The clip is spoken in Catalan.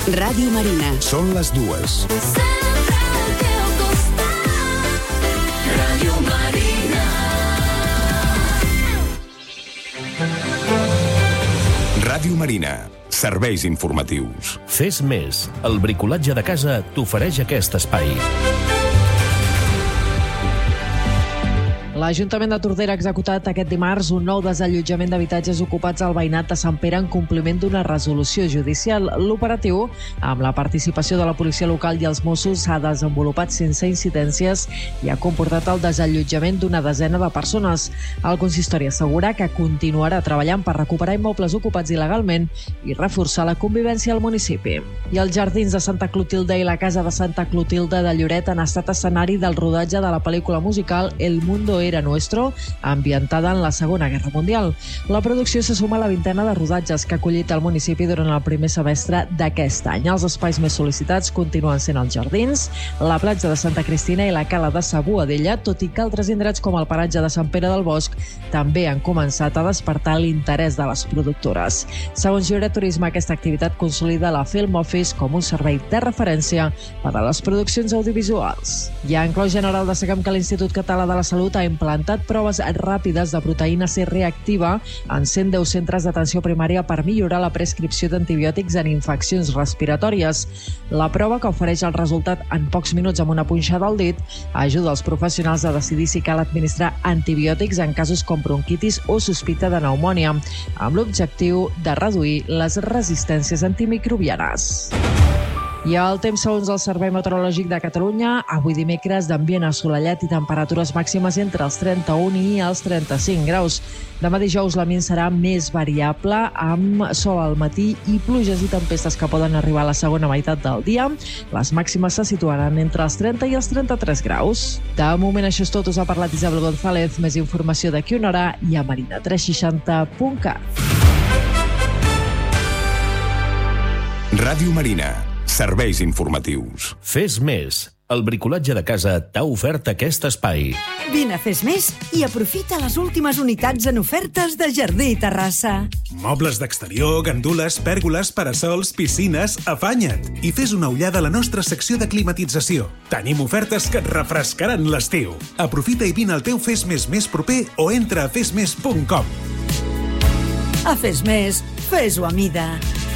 Ràdio Marina. Són les 2. Ràdio Marina. Ràdio Marina. Serveis informatius. Fes més. El bricolatge de casa t'ofereix aquest espai. L'Ajuntament de Tordera ha executat aquest dimarts un nou desallotjament d'habitatges ocupats al veïnat de Sant Pere en compliment d'una resolució judicial. L'operatiu, amb la participació de la policia local i els Mossos, s'ha desenvolupat sense incidències i ha comportat el desallotjament d'una desena de persones. El consistori assegura que continuarà treballant per recuperar immobles ocupats il·legalment i reforçar la convivència al municipi. I els jardins de Santa Clotilde i la casa de Santa Clotilde de Lloret han estat escenari del rodatge de la pel·lícula musical El Mundo Era Nuestro, ambientada en la Segona Guerra Mundial. La producció se suma a la vintena de rodatges que ha acollit el municipi durant el primer semestre d'aquest any. Els espais més sol·licitats continuen sent els jardins, la platja de Santa Cristina i la cala de sa Boadella, tot i que altres indrets com el paratge de Sant Pere del Bosc també han començat a despertar l'interès de les productores. Segons Lloret Turisme, aquesta activitat consolida la Film Office com un servei de referència per a les produccions audiovisuals. I a enclos general destaquem que l'Institut Català de la Salut ha implantat proves ràpides de proteïna C reactiva en 110 centres d'atenció primària per millorar la prescripció d'antibiòtics en infeccions respiratòries. La prova, que ofereix el resultat en pocs minuts amb una punxada al dit, ajuda els professionals a decidir si cal administrar antibiòtics en casos com bronquitis o sospita de pneumònia, amb l'objectiu de reduir les resistències antimicrobianes. I el temps, segons el Servei Meteorològic de Catalunya, avui dimecres d'ambient assolellat i temperatures màximes entre els 31 i els 35 graus. Demà dijous l'ambient serà més variable, amb sol al matí i pluges i tempestes que poden arribar a la segona meitat del dia. Les màximes se situaran entre els 30 i els 33 graus. De moment això és tot. Us ha parlat Isabel González. Més informació d'aquí una hora i a marina360.cat. Ràdio Marina. Serveis informatius. Fes més. El bricolatge de casa t'ha ofert aquest espai. Vine a Fes Més i aprofita les últimes unitats en ofertes de Jardí i Terrassa. Mobles d'exterior, gandules, pèrgoles, parasols, piscines, afanya't i fes una ullada a la nostra secció de climatització. Tenim ofertes que et refrescaran l'estiu. Aprofita i vine al teu Fes Més proper o entra a fesmes.com. A Fes Més, fes-ho a mida.